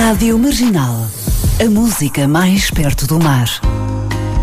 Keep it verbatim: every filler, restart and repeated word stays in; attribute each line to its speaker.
Speaker 1: Rádio Marginal. A música mais perto do mar.